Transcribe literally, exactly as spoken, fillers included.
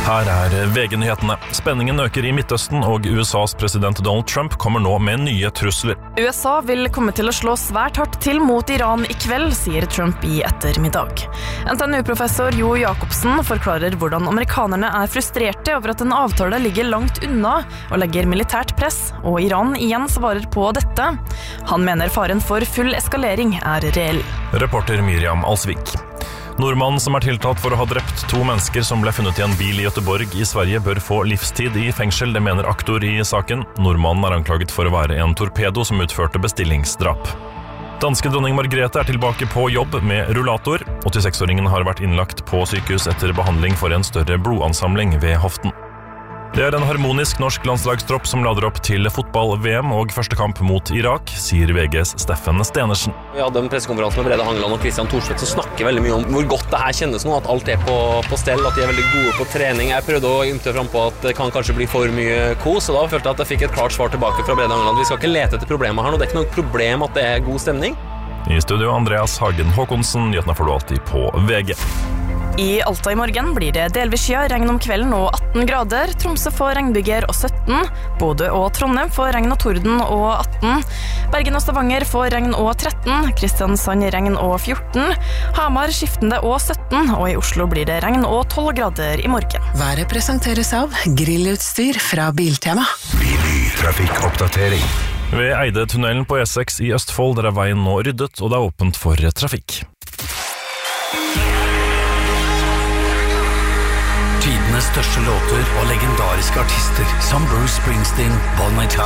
Her er V G-nyhetene. Spenningen øker i Midtøsten, og U S A's president Donald Trump kommer nå med nye trusler. U S A vil komme til å slå svært hardt til mot Iran i kveld, sier Trump i ettermiddag. N T N U-professor Jo Jacobsen forklarer hvordan amerikanerne er frustrerte over at en avtale ligger langt unna og legger militært press, og Iran igjen svarer på dette. Han mener faren for full eskalering er reell. Reporter Miriam Alsvik. Nordmannen som er tiltalt for å ha drept to mennesker som ble funnet i en bil i Göteborg i Sverige bør få livstid i fengsel, det mener aktor i saken. Nordmannen er anklaget for å være en torpedo som utførte bestillingsdrap. Danske dronning Margrethe er tilbake på jobb med rullator. åttiseksåringen har vært innlagt på sykehus etter behandling for en større blodansamling ved hoften. Det er en harmonisk norsk landslagstropp som lader opp til fotball-V M og første kamp mot Irak, sier V G's Steffen Stenersen. Vi hadde en pressekonferanse med Brede Hangeland og Christian Thorsvedt som snakker veldig mye om hvor godt det her kjennes nå, at alt er på, på stell, at de er veldig gode på trening. Jeg prøvde å ymte frem på at det kan kanskje bli for mye kos, og da følte jeg at jeg fikk et klart svar tilbake fra Brede Hangeland. Vi skal ikke lete etter problemer her nå, det er ikke noe problem at det er god stemning. I studio Andreas Hagen Håkonsen, nyhetene får du alltid på V G. I Alta i morgen blir det delvis skya, regn om kvelden og atten grader. Tromsø får regnbyger og sytten. Bodø og Trondheim får regn og torden og atten. Bergen og Stavanger får regn og tretten. Kristiansand regn og fjorten. Hamar skiftende og sytten. Og i Oslo blir det regn og tolv grader i morgen. Været presenteres av grillutstyr fra Biltema. Trafikkoppdatering. Ved Eidetunnelen på E seks i Østfold der er veien nå ryddet, og det er åpent for trafikk. Tidenes største låter og legendariske artister som Bruce Springsteen, Bon Iver